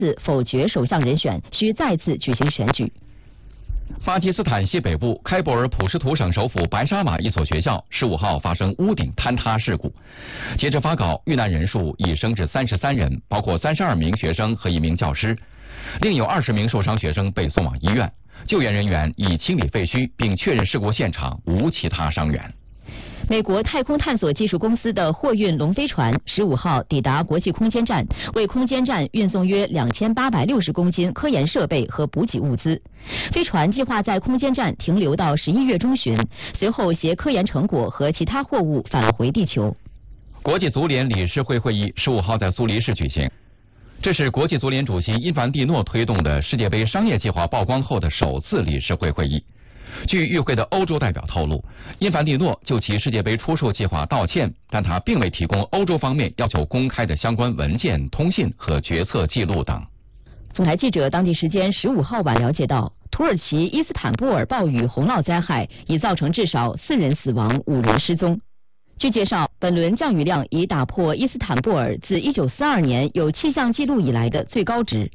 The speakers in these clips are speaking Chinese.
否决首相人选，需再次举行选举。 巴基斯坦西北部开伯尔普什图省首府白沙马一所学校15号发生屋顶坍塌事故，截至发稿，遇难人数已升至33人，包括32名学生和1名教师，另有20名受伤学生被送往医院。救援人员已清理废墟，并确认事故现场无其他伤员。 美国太空探索技术公司的货运龙飞船15号抵达国际空间站，为空间站运送约2860公斤科研设备和补给物资。飞船计划在空间站停留到11月中旬，随后携科研成果和其他货物返回地球。 国际足联理事会会议15号在苏黎世举行，这是国际足联主席因凡蒂诺推动的世界杯商业计划曝光后的首次理事会会议。据与会的欧洲代表透露，因凡蒂诺就其世界杯出售计划道歉，但他并未提供欧洲方面要求公开的相关文件、通信和决策记录等。 总台记者当地时间15号晚了解到，土耳其伊斯坦布尔暴雨洪涝灾害已造成至少4人死亡、5人失踪。据介绍，本轮降雨量已打破伊斯坦布尔自1942年有气象记录以来的最高值。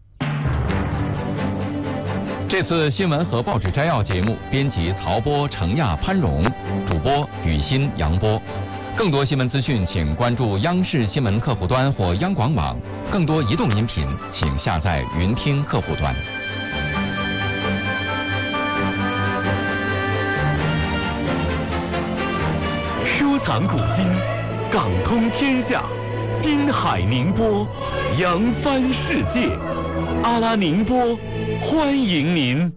这次新闻和报纸摘要节目，编辑曹波、程亚、潘荣，主播雨欣、杨波。更多新闻资讯，请关注央视新闻客户端或央广网。更多移动音频，请下载云听客户端。 收藏古今，港通天下，滨海宁波，扬帆世界。阿拉宁波，欢迎您。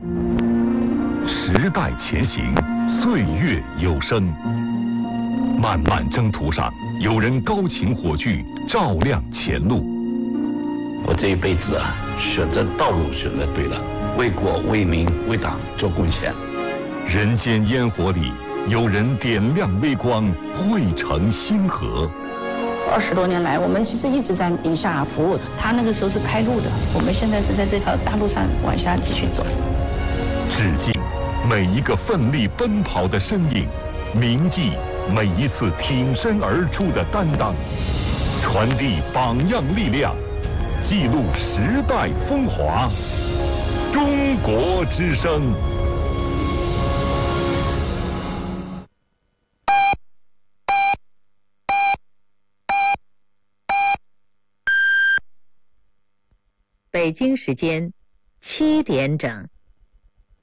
时代前行，岁月有声。漫漫征途上，有人高擎火炬，照亮前路。 我这一辈子啊，选择道路选择对了，为国为民为党做贡献。 人间烟火里，有人点亮微光，汇成星河。 20多年来，我们其实一直在宁夏服务的。他那个时候是开路的，我们现在是在这条大路上往下继续走。 致敬每一个奋力奔跑的身影，铭记每一次挺身而出的担当，传递榜样力量，记录时代风华。中国之声。 北京时间7点整。